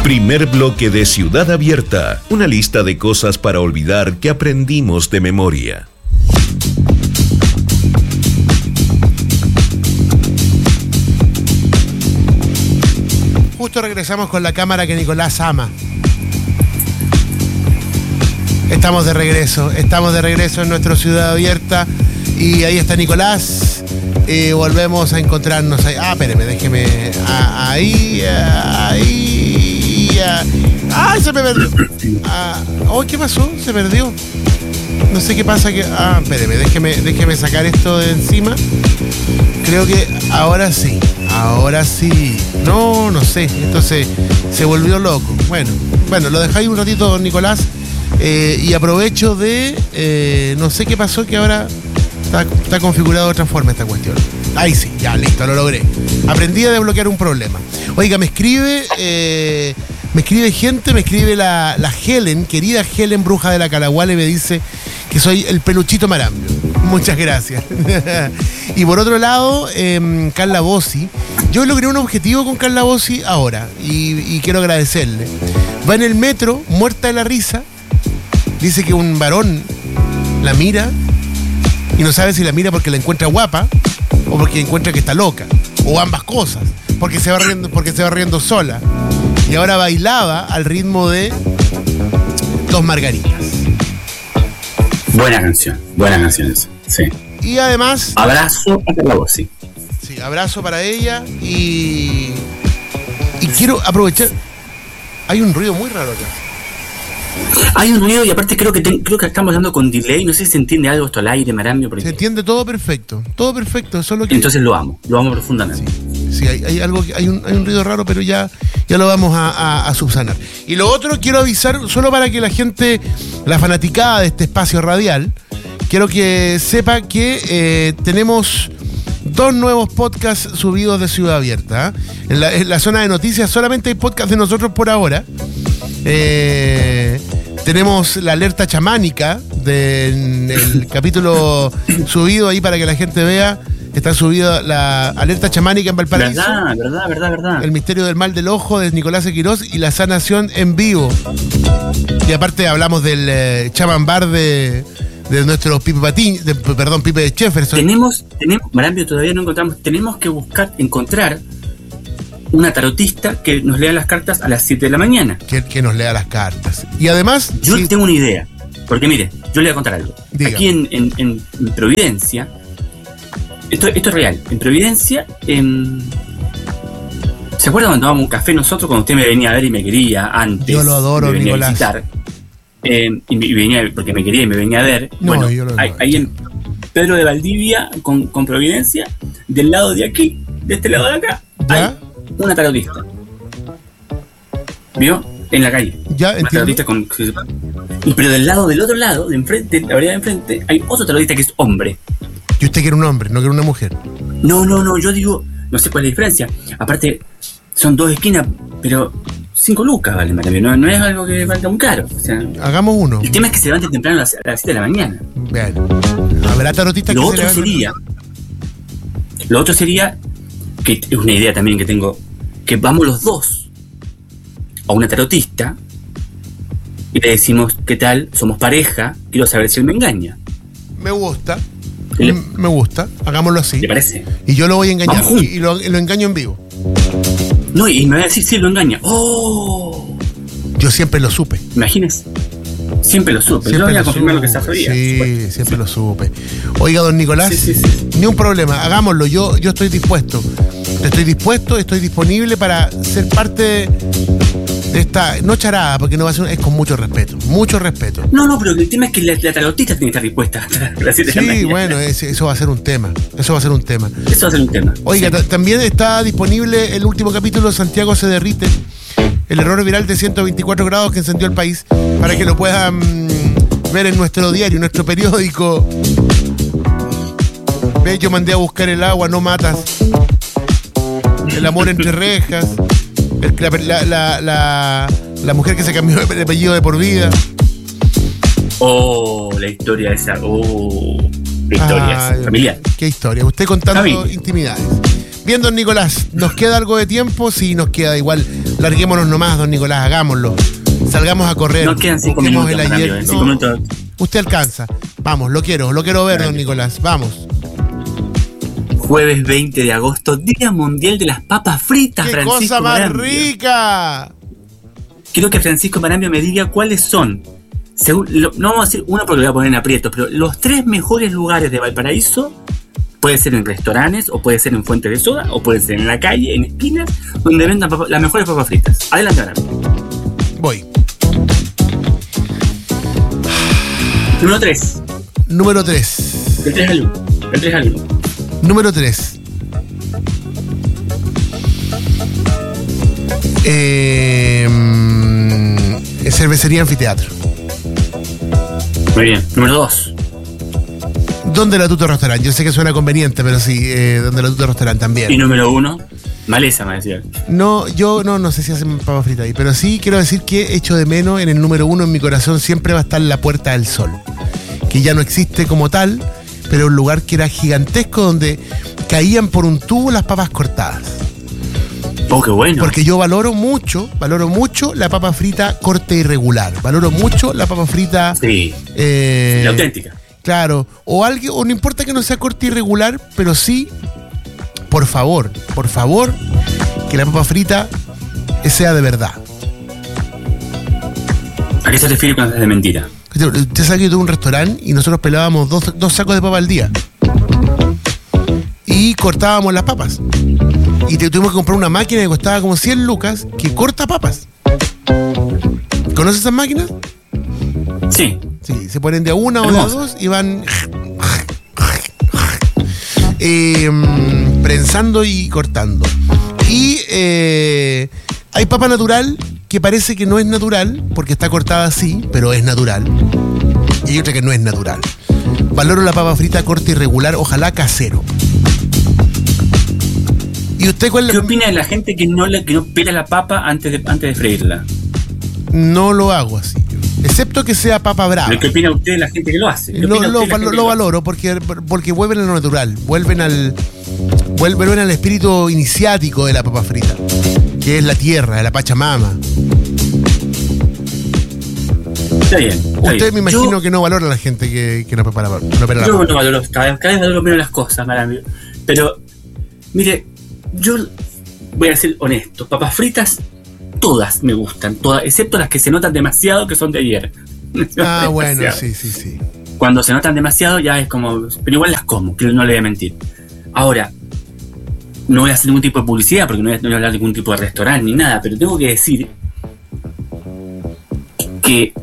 Primer bloque de Ciudad Abierta, una lista de cosas para olvidar que aprendimos de memoria. Justo regresamos con la cámara que Nicolás ama. Estamos de regreso en nuestra Ciudad Abierta y ahí está Nicolás. Volvemos a encontrarnos ahí. Espéreme, déjeme. Ahí. ¡Ay, se me perdió! ¿Qué pasó? Se perdió. No sé qué pasa que. Espéreme, déjeme sacar esto de encima. Creo que ahora sí. No sé. Esto se volvió loco. Bueno, lo dejáis un ratito, don Nicolás. Y aprovecho de. No sé qué pasó, que ahora está configurado de otra forma esta cuestión. Ahí sí, ya, listo, lo logré. Aprendí a desbloquear un problema. Oiga, me escribe gente, me escribe la Helen, querida Helen, bruja de la Calahuala, y me dice que soy el peluchito Marambio. Muchas gracias. Y por otro lado, Carla Bossi. Yo logré un objetivo con Carla Bossi ahora y quiero agradecerle. Va en el metro, muerta de la risa. Dice que un varón la mira y no sabe si la mira porque la encuentra guapa o porque encuentra que está loca, o ambas cosas, porque se va riendo sola. Y ahora bailaba al ritmo de Dos Margaritas. Buena canción esa, sí. Y además, abrazo a Carla Bossi. Sí, abrazo para ella y quiero aprovechar. Hay un ruido muy raro acá. Hay un ruido y aparte creo que estamos hablando con delay. No sé si se entiende algo esto al aire, Marambio. Se entiende todo perfecto, solo que... Entonces lo amo profundamente. Sí, hay un ruido raro, pero ya lo vamos a subsanar. Y lo otro, quiero avisar, solo para que la gente, la fanaticada de este espacio radial, quiero que sepa que tenemos 2 nuevos podcasts subidos de Ciudad Abierta. En la zona de noticias solamente hay podcasts de nosotros por ahora. Tenemos la alerta chamánica del capítulo subido ahí para que la gente vea. Está subida la alerta chamánica en Valparaíso. Verdad. El misterio del mal del ojo de Nicolás Equirós y la sanación en vivo. Y aparte hablamos del chamán bar de nuestro Pipe Jefferson. Tenemos, Marambio, todavía no encontramos. Tenemos que encontrar una tarotista que nos lea las cartas a las 7 de la mañana. Que nos lea las cartas. Y además... Yo tengo una idea. Porque mire, yo le voy a contar algo. Dígame. Aquí en Providencia, esto es real. En Providencia, ¿se acuerda cuando tomábamos un café nosotros? Cuando usted me venía a ver y me quería antes. Yo lo adoro, me venía Nicolás. A visitar, y venía porque me quería y me venía a ver. No, bueno, yo lo adoro. Ahí en Pedro de Valdivia, con Providencia, del lado de aquí, de este lado de acá, ¿ya? Hay una tarotista. ¿Vio? En la calle. Ya, una entiendo. tarotista pero del otro lado, de enfrente, la vereda de enfrente, hay otro tarotista que es hombre. Y usted quiere un hombre, no quiere una mujer. No, yo digo, no sé cuál es la diferencia. Aparte, son 2 esquinas, pero 5 lucas vale, no es algo que valga muy caro. O sea, hagamos uno. El tema es que se levante temprano a las 7 de la mañana. Bien. Habrá tarotistas que Lo otro sería, que es una idea también que tengo, que vamos los 2 a una tarotista y le decimos, ¿qué tal? Somos pareja, quiero saber si él me engaña. Me gusta, hagámoslo así. ¿Le parece? Y yo lo voy a engañar, y lo engaño en vivo. No, y me va a decir si lo engaña. ¡Oh! Yo siempre lo supe. Imagínese. Siempre lo supe. Yo voy a confirmar lo que se sabía. Sí, siempre lo supe. Oiga, don Nicolás, sí. Ni un problema, hagámoslo. Yo estoy dispuesto. Estoy disponible para ser parte de esta, no charada, porque no va a ser, es con mucho respeto. No, pero el tema es que la tarotista tiene que estar dispuesta a las 7 de la mañana. Sí, bueno, eso va a ser un tema. Oiga, sí. También está disponible el último capítulo de Santiago se derrite. El error viral de 124 grados que encendió el país, para que lo puedan ver en nuestro diario, nuestro periódico. Ve, yo mandé a buscar el agua, no matas. El amor entre rejas. La mujer que se cambió de apellido de por vida. La historia esa. La historia esa, familiar. Qué historia. Usted contando intimidades. Bien, don Nicolás, ¿nos queda algo de tiempo? Sí, nos queda igual. Larguémonos nomás, don Nicolás, hagámoslo. Salgamos a correr. Nos quedan 5 Busquemos minutos. el ayer. En No, 5 minutos. usted alcanza. Vamos, lo quiero ver, don Nicolás. Vamos. Jueves 20 de agosto, Día Mundial de las Papas Fritas, ¡Qué Francisco cosa más Marambio. rica! Quiero que Francisco Marambio me diga cuáles son, no vamos a decir uno porque lo voy a poner en aprietos, pero los 3 mejores lugares de Valparaíso, puede ser en restaurantes, o puede ser en fuentes de soda, o puede ser en la calle, en esquinas, donde vendan las mejores papas fritas. Adelante, Marambio. Voy. Número 3. Número 3. Del 3 al 1. Del 3 al 1. Número 3. Cervecería Anfiteatro. Muy bien. Número 2. Donde la Tuto Restaurant. Yo sé que suena conveniente, pero sí, donde la Tuto Restaurant también. Y número 1. Maleza, me decía. No, yo no sé si hacen papas fritas ahí, pero sí quiero decir que echo de menos en el número 1 en mi corazón siempre va a estar la Puerta del Sol, que ya no existe como tal, pero un lugar que era gigantesco donde caían por un tubo las papas cortadas. Oh, qué bueno. Porque yo valoro mucho la papa frita corte irregular. Valoro mucho la papa frita. Sí. La auténtica. Claro. O no importa que no sea corte irregular, pero sí, por favor, que la papa frita sea de verdad. ¿A qué se refiere cuando es de mentira? Usted sabe que yo tuve un restaurante y nosotros pelábamos dos sacos de papa al día. Y cortábamos las papas. Y tuvimos que comprar una máquina que costaba como 100 lucas que corta papas. ¿Conoces esas máquinas? Sí. Sí, se ponen de a una o de a dos y van prensando y cortando. Y hay papa natural que parece que no es natural porque está cortada así, pero es natural. Y hay otra que no es natural. Valoro la papa frita corte irregular, ojalá casero. ¿Y usted cuál? ¿Qué opina de la gente que no pela la papa antes de freírla? No lo hago así, excepto que sea papa brava. ¿Qué opina usted de la gente que lo hace? Lo valoro porque vuelven a lo natural, vuelven al espíritu iniciático de la papa frita, que es la tierra, de la Pachamama. Está bien. Usted me imagino que no valora a la gente que no pela la papa. Yo no valoro, cada vez valoro menos las cosas, Marambio. Pero, mire, yo voy a ser honesto, papas fritas todas me gustan, todas, excepto las que se notan demasiado, que son de ayer. Ah, bueno, sí. Cuando se notan demasiado ya es como, pero igual las como, que no le voy a mentir. Ahora, no voy a hacer ningún tipo de publicidad porque no voy a hablar de ningún tipo de restaurante ni nada, pero tengo que decir que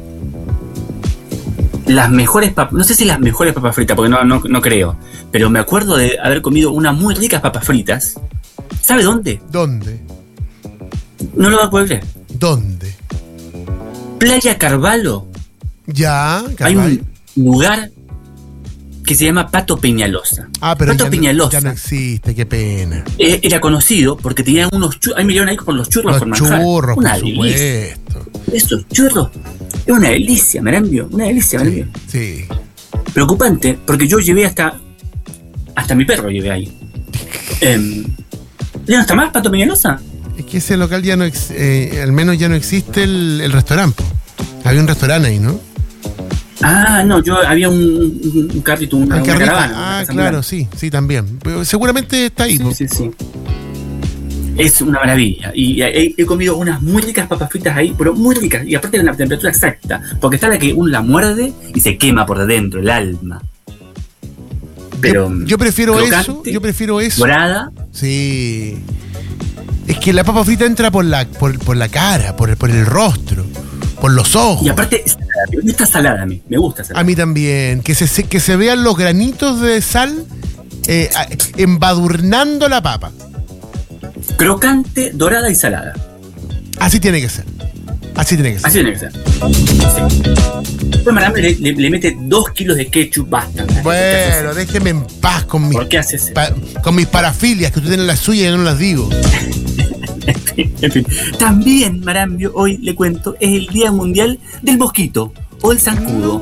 las mejores papas, no sé si las mejores papas fritas, porque no creo, pero me acuerdo de haber comido unas muy ricas papas fritas. ¿Sabe dónde? ¿Dónde? No lo va a poder creer. ¿Dónde? Playa Carvalho. Ya, Carvalho. Hay un lugar que se llama Pato Peñalosa. Ah, pero Pato Peñalosa ya no existe, qué pena. Era conocido porque tenía unos churros. Ahí me llevan ahí con los churros con manjar. Los churros, una por delicia. supuesto. Esos churros. Es una delicia, Marambio. Una delicia, Marambio. Sí. Preocupante, porque yo llevé hasta mi perro llevé ahí. ¿Ya no está más Pato Peñalosa? Es que ese local ya no al menos ya no existe el restaurante. Había un restaurante ahí, ¿no? Ah, no, yo había un carrito, una caravana. Ah, claro, sí, también. Pero seguramente está ahí. Sí. Es una maravilla. Y he comido unas muy ricas papas fritas ahí, pero muy ricas. Y aparte de la temperatura exacta. Porque está la que uno la muerde y se quema por dentro, el alma. Pero yo prefiero eso. Dorada. Sí. Es que la papa frita entra por la cara, por el rostro, por los ojos. Y aparte, me gusta salada a mí. Me gusta salada. A mí también. Que se vean los granitos de sal embadurnando la papa. Crocante, dorada y salada. Así tiene que ser. Sí. Pues Marambio le mete 2 kilos de ketchup, basta. Bueno, déjeme en paz con mis, ¿por qué haces con mis parafilias, que usted tiene las suyas y no las digo. En fin. También, Marambio, hoy le cuento, es el Día Mundial del Mosquito o el Zancudo.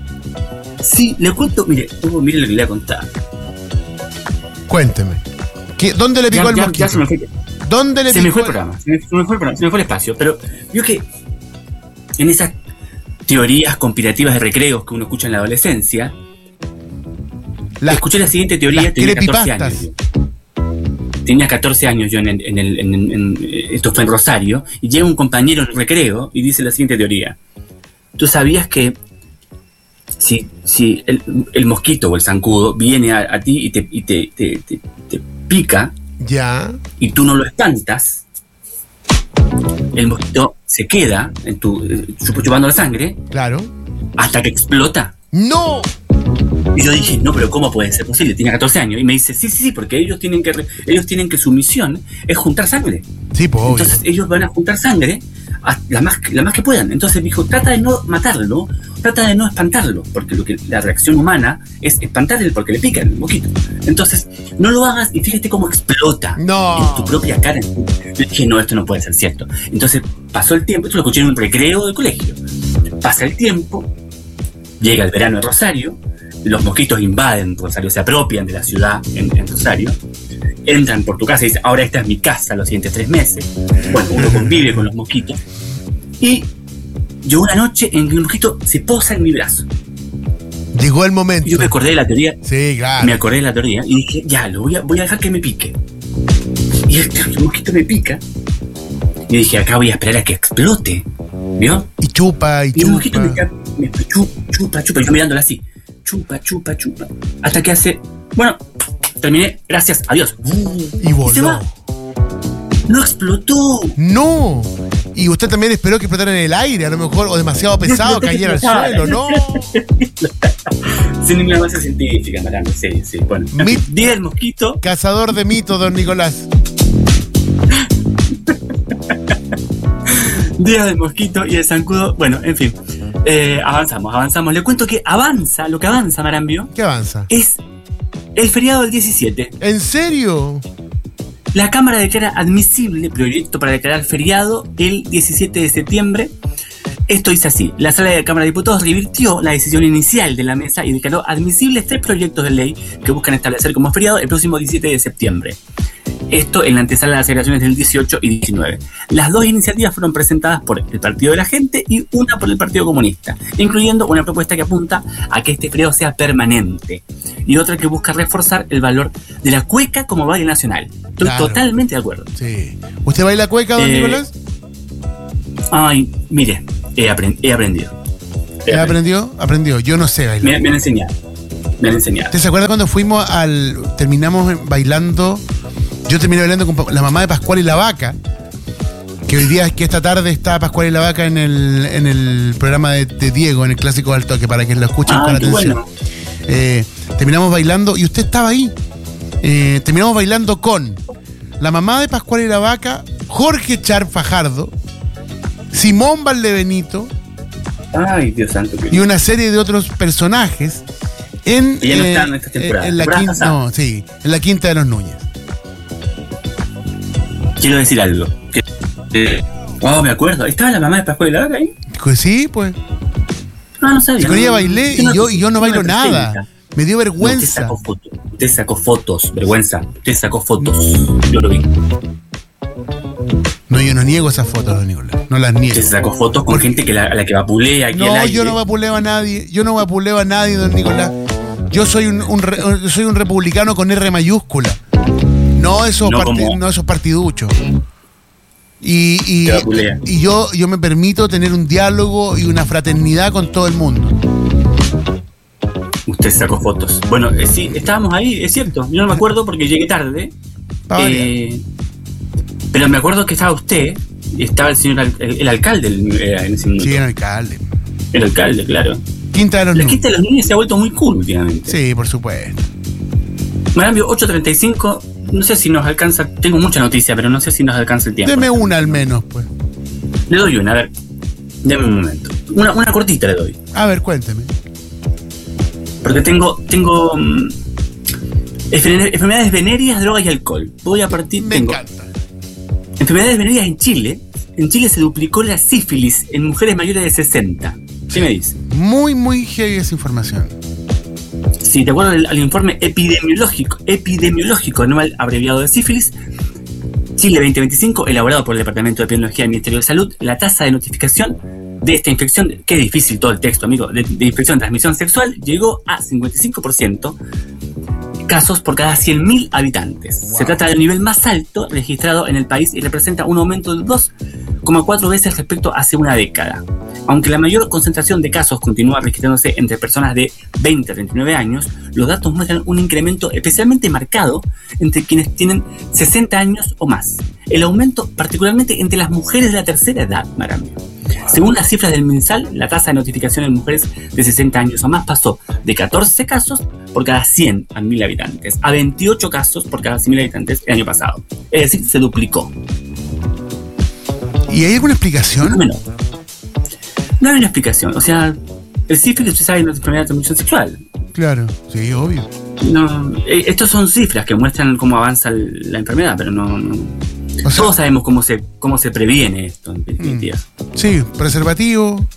Sí, le cuento, mire lo que le voy a contar. Cuénteme. ¿Dónde le picó el mosquito? Ya se me fue. ¿Dónde le Se picó? me fue el programa, se me fue el espacio. Pero yo que en esas teorías conspirativas de recreos que uno escucha en la adolescencia, escuché la siguiente teoría. Tenía 14 años. Tenía 14 años yo esto fue en Rosario, y llega un compañero en el recreo y dice la siguiente teoría. ¿Tú sabías que si el mosquito o el zancudo viene a ti y te pica, ya, y tú no lo espantas, el mosquito se queda chupando la sangre, claro, hasta que explota? ¡No! Y yo dije, no, pero ¿cómo puede ser posible? Tenía 14 años. Y me dice, sí, porque ellos tienen que su misión es juntar sangre. Sí, pues, obvio. Entonces ellos van a juntar sangre la más que puedan. Entonces me dijo, trata de no matarlo, trata de no espantarlo, porque la reacción humana es espantarle porque le pica el mosquito. Entonces, no lo hagas y fíjate cómo explota en tu propia cara. Yo dije, no, esto no puede ser cierto. Entonces pasó el tiempo, esto lo escuché en un recreo del colegio. Pasa el tiempo, llega el verano de Rosario, los mosquitos invaden Rosario, se apropian de la ciudad en Rosario, entran por tu casa y dicen, ahora esta es mi casa los siguientes 3 meses. Bueno, uno convive con los mosquitos. Y llegó una noche en que el mosquito se posa en mi brazo. Llegó el momento. Y yo me acordé de la teoría. Sí, claro. Me acordé de la teoría y dije, ya, voy a dejar que me pique. Y el mosquito me pica. Y dije, acá voy a esperar a que explote. ¿Vio? Y chupa, y el mosquito me chupa. Yo mirándola así. Chupa. Hasta que hace... Bueno, terminé. Gracias, adiós. Y voló. Se va. No explotó. No. Y usted también esperó que explotara en el aire, a lo mejor, o demasiado pesado, cayera al suelo, ¿no? Sin ninguna base científica, Marano. Sí. Bueno, día del mosquito. Cazador de mitos, don Nicolás. Día del mosquito y el zancudo. Bueno, en fin. Avanzamos. Le cuento que lo que avanza, Marambio. ¿Qué avanza? Es el feriado del 17. ¿En serio? La Cámara declara admisible proyecto para declarar feriado el 17 de septiembre. Esto dice así: la Sala de la Cámara de Diputados revirtió la decisión inicial de la mesa y declaró admisibles 3 proyectos de ley que buscan establecer como feriado el próximo 17 de septiembre. Esto en la antesala de las celebraciones del 18 y 19. Las 2 iniciativas fueron presentadas por el Partido de la Gente y una por el Partido Comunista, incluyendo una propuesta que apunta a que este feriado sea permanente y otra que busca reforzar el valor de la cueca como baile nacional. Estoy totalmente de acuerdo. Sí. ¿Usted baila cueca, don Nicolás? Ay, mire, he aprendido. ¿Aprendió? Yo no sé bailar. Me han enseñado. ¿Usted se acuerda cuando fuimos terminamos bailando? Yo terminé bailando con la mamá de Pascual y la Vaca, que hoy día, que esta tarde está Pascual y la Vaca en el programa de Diego, en el Clásico del Toque, para que lo escuchen con atención. Bueno. Terminamos bailando, y usted estaba ahí. Terminamos bailando con la mamá de Pascual y la Vaca, Jorge Char Fajardo, Simón Valdebenito, ay, Dios santo, y una serie de otros personajes en esta temporada. En la Quinta de los Núñez. Quiero decir algo. Me acuerdo. ¿Estaba la mamá de Pascual y la Vaca ahí? Pues sí, pues. No sabía. Y con ella bailé y yo no bailo nada. Me dio vergüenza. Usted sacó fotos. Vergüenza. Usted sacó fotos. Yo lo vi. No, yo no niego esas fotos, don Nicolás. No las niego. Usted sacó fotos con gente a la que vapulea aquí al aire. No, yo no vapuleo a nadie. Don Nicolás. Yo soy un republicano con R mayúscula. No esos partiduchos. Y yo me permito tener un diálogo y una fraternidad con todo el mundo. Usted sacó fotos. Bueno, sí, estábamos ahí, es cierto. Yo no me acuerdo porque llegué tarde. Pero me acuerdo que estaba usted y estaba el alcalde en ese momento. Sí, el alcalde. El alcalde, claro. Quinta de los Núñez. La Quinta de los Núñez se ha vuelto muy cool últimamente. Sí, por supuesto. Marambio, 8:35. No sé si nos alcanza. Tengo mucha noticia, pero no sé si nos alcanza el tiempo. Deme una al menos, pues. Le doy una, a ver. Deme un momento. Una cortita le doy. A ver, cuénteme. Porque tengo enfermedades venéreas, drogas y alcohol. Voy a partir. Me encanta. Enfermedades venéreas en Chile. En Chile se duplicó la sífilis en mujeres mayores de 60. ¿Qué me dice? Muy, muy heavy esa información. Sí, de acuerdo al informe epidemiológico anual abreviado de sífilis, Chile 2025, elaborado por el Departamento de Epidemiología del Ministerio de Salud, la tasa de notificación de esta infección, qué difícil todo el texto, amigo, de infección de transmisión sexual, llegó a 55% casos por cada 100.000 habitantes. Wow. Se trata del nivel más alto registrado en el país y representa un aumento de 2,4 veces respecto a hace una década. Aunque la mayor concentración de casos continúa registrándose entre personas de 20 a 39 años, los datos muestran un incremento especialmente marcado entre quienes tienen 60 años o más. El aumento particularmente entre las mujeres de la tercera edad, Marambio. Según las cifras del MinSal, la tasa de notificación en mujeres de 60 años o más pasó de 14 casos por cada 100 a 1.000 habitantes a 28 casos por cada 100.000 habitantes el año pasado. Es decir, se duplicó. ¿Y hay alguna explicación? No hay una explicación. O sea, el sífilis, usted sabe, es una enfermedad de transmisión sexual. Claro, sí, obvio. No, estos son cifras que muestran cómo avanza la enfermedad, pero no. O sea, todos sabemos cómo se previene esto, en definitiva. Sí, preservativo.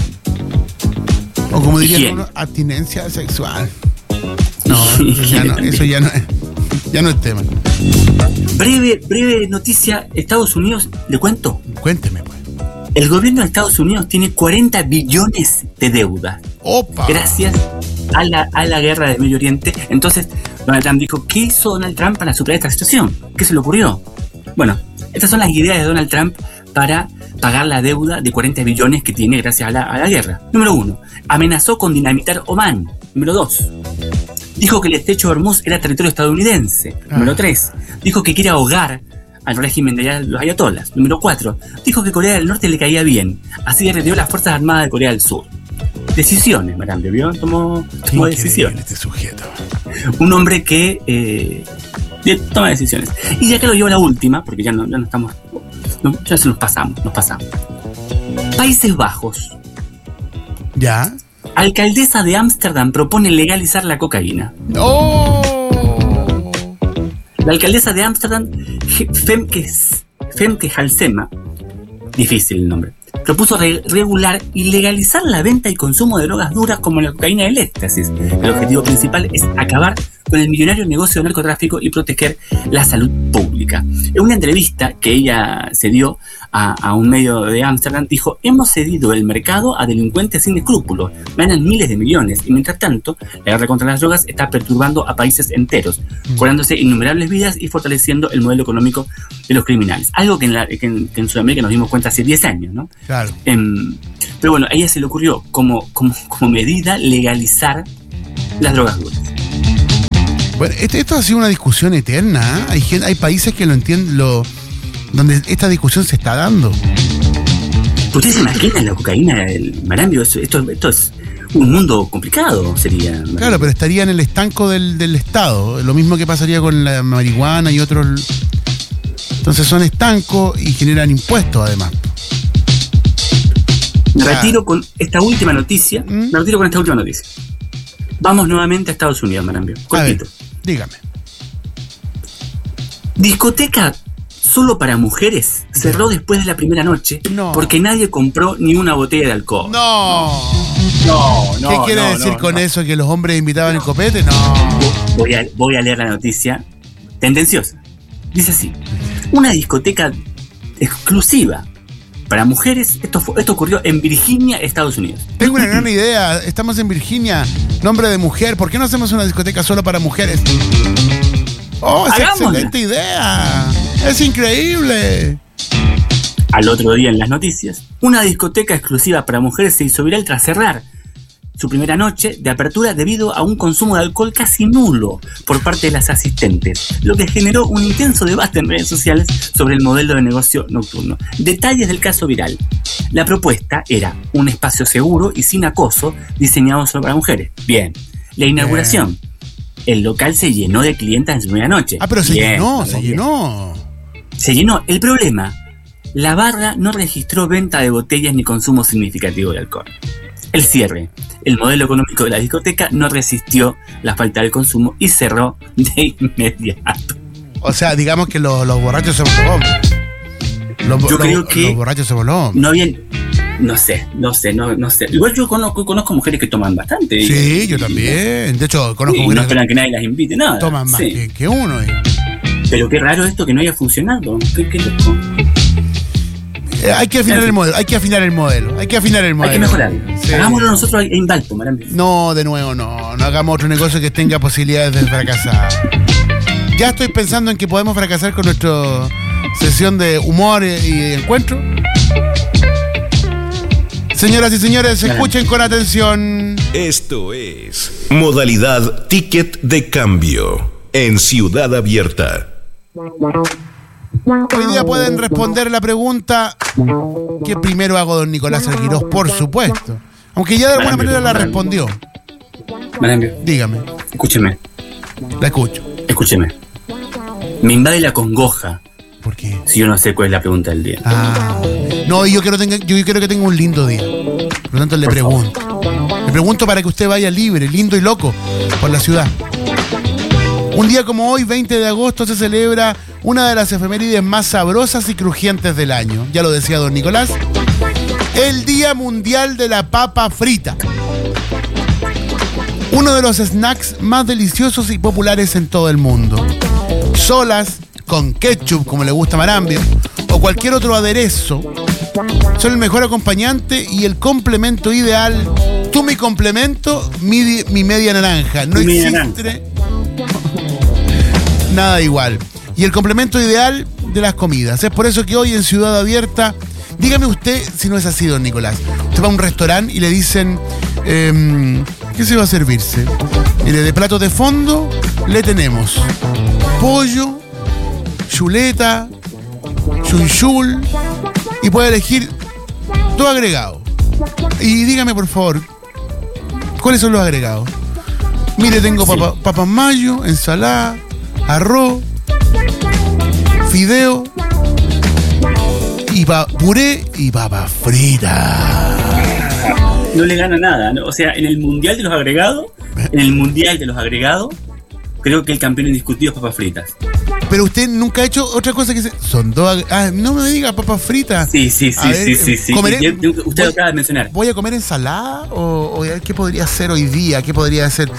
O como diría uno, abstinencia sexual. No, eso ya no es tema. Breve noticia, Estados Unidos, ¿le cuento? Cuénteme, pues. El gobierno de Estados Unidos tiene 40 billones de deuda. ¡Opa! Gracias a la guerra del Medio Oriente. Entonces, Donald Trump dijo, ¿qué hizo Donald Trump para superar esta situación? ¿Qué se le ocurrió? Bueno, estas son las ideas de Donald Trump para pagar la deuda de 40 billones que tiene gracias a la guerra. Número 1, amenazó con dinamitar Omán. Número 2, dijo que el estrecho de Hormuz era territorio estadounidense. Número 3, dijo que quiere ahogar al régimen de los ayatolas. Número 4, dijo que Corea del Norte le caía bien, así que retiró las Fuerzas Armadas de Corea del Sur. Decisiones, Marambio, ¿vio? Tomó decisiones. Este sujeto. Un hombre que toma decisiones. Y ya que lo llevo a la última, porque ya no estamos. Ya se nos pasamos. Países Bajos. ¿Ya? Alcaldesa de Ámsterdam propone legalizar la cocaína. ¡Oh! La alcaldesa de Ámsterdam, Femke Halsema, difícil el nombre, propuso regular y legalizar la venta y consumo de drogas duras como la cocaína y el éxtasis. El objetivo principal es acabar con el millonario negocio de narcotráfico y proteger la salud pública. En una entrevista que ella se dio a un medio de Ámsterdam, dijo: hemos cedido el mercado a delincuentes sin escrúpulos, ganan miles de millones, y mientras tanto, la guerra contra las drogas está perturbando a países enteros, cobrándose innumerables vidas y fortaleciendo el modelo económico de los criminales. Algo que en Sudamérica nos dimos cuenta hace 10 años, ¿no? Claro. Pero bueno, a ella se le ocurrió como medida legalizar las drogas duras. Bueno, esto ha sido una discusión eterna, ¿eh? Hay países que lo entienden, donde esta discusión se está dando. ¿Usted se imagina la cocaína, el Marambio? Esto es un mundo complicado, sería. Marambio. Claro, pero estaría en el estanco del Estado. Lo mismo que pasaría con la marihuana y otros. Entonces son estancos y generan impuestos, además. Me retiro con esta última noticia. Vamos nuevamente a Estados Unidos, Marambio. Cortito. Dígame. Discoteca solo para mujeres cerró después de la primera noche porque nadie compró ni una botella de alcohol. No. ¿Qué quiere decir con eso? ¿Que los hombres invitaban el copete? No. Voy a leer la noticia tendenciosa. Dice así: una discoteca exclusiva para mujeres, esto ocurrió en Virginia, Estados Unidos. Tengo una gran idea, estamos en Virginia, nombre de mujer, ¿por qué no hacemos una discoteca solo para mujeres? ¡Oh, es excelente idea! ¡Es increíble! Al otro día en las noticias, una discoteca exclusiva para mujeres se hizo viral tras cerrar su primera noche de apertura debido a un consumo de alcohol casi nulo por parte de las asistentes, lo que generó un intenso debate en redes sociales sobre el modelo de negocio nocturno. Detalles del caso viral. La propuesta era un espacio seguro y sin acoso diseñado solo para mujeres. Bien. La inauguración. El local se llenó de clientas en su primera noche. Pero se llenó. Se llenó. El problema: la barra no registró venta de botellas ni consumo significativo de alcohol. El cierre. El modelo económico de la discoteca no resistió la falta del consumo y cerró de inmediato. O sea, digamos que los borrachos se voló. Yo creo que los borrachos se voló. No había No sé. Igual yo conozco mujeres que toman bastante. Sí, yo también. De hecho, conozco mujeres no esperan que nadie las invite, nada. Toman más que uno. Pero qué raro esto que no haya funcionado. Qué loco. Hay que afinar el modelo. Hay que mejorarlo. Sí. Hagámoslo nosotros en Valpo, Marambio. No, de nuevo, no hagamos otro negocio que tenga posibilidades de fracasar. Ya estoy pensando en que podemos fracasar con nuestra sesión de humor y encuentro. Señoras y señores, escuchen con atención. Esto es modalidad Ticket de Cambio en Ciudad Abierta. Hoy día pueden responder la pregunta que primero hago don Nicolás Arguirós, por supuesto. Aunque ya de alguna manera la respondió. Marambio. Dígame. Escúcheme. La escucho. Escúcheme. Me invade la congoja. ¿Por qué? Si yo no sé cuál es la pregunta del día. No, yo quiero que tenga un lindo día. Por lo tanto, le pregunto. Le pregunto para que usted vaya libre, lindo y loco por la ciudad. Un día como hoy, 20 de agosto, se celebra una de las efemérides más sabrosas y crujientes del año. Ya lo decía don Nicolás. El Día Mundial de la Papa Frita. Uno de los snacks más deliciosos y populares en todo el mundo. Solas, con ketchup, como le gusta a Marambio, o cualquier otro aderezo, son el mejor acompañante y el complemento ideal. Tú mi complemento, mi media naranja. No existe nada igual. Y el complemento ideal de las comidas. Es por eso que hoy en Ciudad Abierta, dígame usted si no es así, don Nicolás. Usted va a un restaurante y le dicen, ¿qué se va a servirse? Mire, de plato de fondo le tenemos pollo, chuleta, chunchul, y puede elegir 2 agregados. Y dígame, por favor, ¿cuáles son los agregados? Mire, tengo papas mayo, ensalada, arroz, fideo, y puré y papas fritas. No le gana nada, ¿no? O sea, en el mundial de los agregados, creo que el campeón indiscutido es papas fritas. Pero usted nunca ha hecho otra cosa que son 2 no me diga papas fritas. Sí. Comeré, usted lo acaba de mencionar. ¿Voy a comer ensalada? O qué podría hacer hoy día? ¿Qué podría hacer?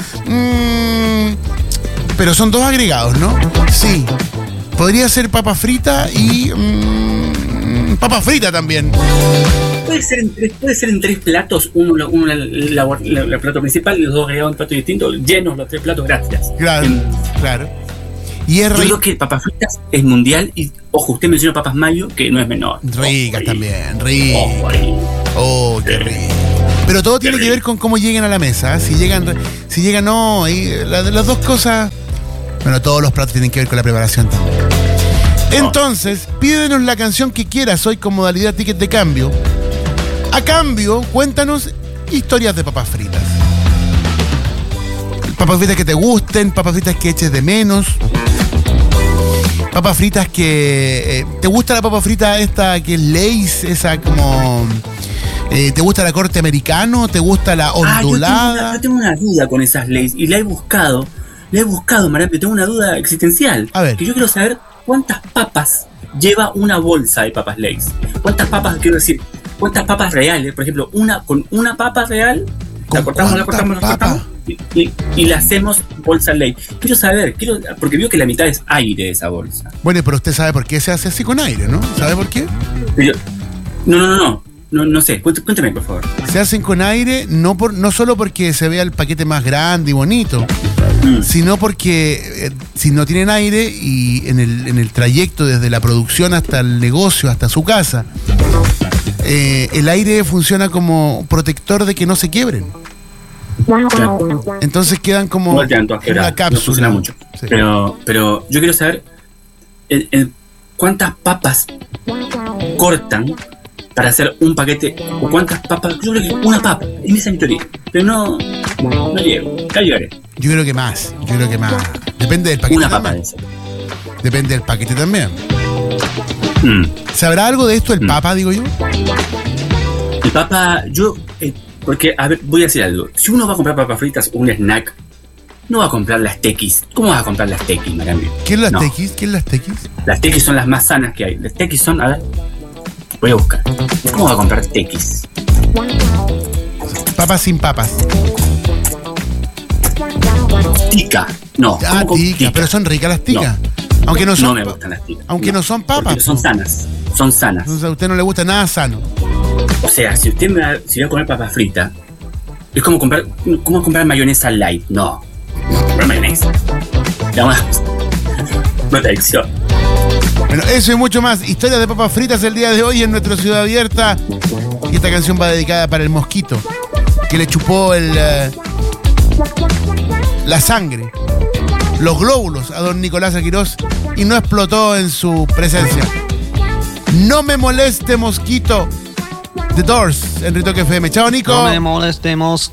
Pero son 2 agregados, ¿no? Sí. Podría ser papa frita y papa frita también. Puede ser en 3 platos, uno el plato principal y los 2 agregados en platos distintos, llenos los 3 platos, gracias. Claro. Y yo creo que papas fritas es mundial y, ojo, usted mencionó papas mayo, que no es menor. Ricas también, ricas. Qué rico. Pero todo tiene que ver con cómo lleguen a la mesa. Si llegan no, las 2 cosas. Bueno, todos los platos tienen que ver con la preparación también. Entonces, pídenos la canción que quieras hoy con modalidad Ticket de Cambio. A cambio, cuéntanos historias de papas fritas. Papas fritas que te gusten, papas fritas que eches de menos. Papas fritas que... ¿te gusta la papa frita esta que es Lay's? Esa como... ¿te gusta la corte americano? ¿Te gusta la ondulada? Yo tengo una duda con esas Lay's y la he buscado, Marambio, tengo una duda existencial. A ver. Que yo quiero saber cuántas papas lleva una bolsa de papas Lay's. ¿Cuántas papas reales? Por ejemplo, con una papa real, la cortamos y la hacemos bolsa Lay's. Quiero saber, porque veo que la mitad es aire de esa bolsa. Bueno, pero usted sabe por qué se hace así con aire, ¿no? ¿Sabe por qué? No sé, cuéntame, por favor. Se hacen con aire no solo porque se vea el paquete más grande y bonito, sino porque si no tienen aire y en el trayecto desde la producción hasta el negocio, hasta su casa, el aire funciona como protector de que no se quiebren. Entonces quedan como una cápsula. No mucho. Sí. Pero yo quiero saber cuántas papas cortan para hacer un paquete, o cuántas papas. Yo creo que una papa, en esa teoría. Pero no llego, ya llegaré. Yo creo que más. Depende del paquete. Una papa de esa. Depende del paquete también. ¿Sabrá algo de esto el Papa, digo yo? El Papa, porque, a ver, voy a decir algo. Si uno va a comprar papas fritas o un snack, no va a comprar las tequis. ¿Cómo vas a comprar las tequis, Marambio? ¿Qué es las tequis? Las tequis son las más sanas que hay. Las tequis son, a ver, voy a buscar. ¿Cómo va a comprar tequis? Papas sin papas. Tica. No. Ah, tica, pero son ricas las ticas. Aunque no son, no me gustan las ticas. Aunque no son papas. Porque son sanas. Son sanas. Entonces a usted no le gusta nada sano. O sea, si voy a comer papas fritas, es como comprar mayonesa light. No. Comprar mayonesa. Una tradición. Bueno, eso y mucho más. Historias de papas fritas el día de hoy en nuestra Ciudad Abierta. Y esta canción va dedicada para el mosquito que le chupó la sangre, los glóbulos a don Nicolás Aquirós y no explotó en su presencia. No me moleste, mosquito. The Doors en Ritoque FM. Chao, Nico. No me moleste, mosquito.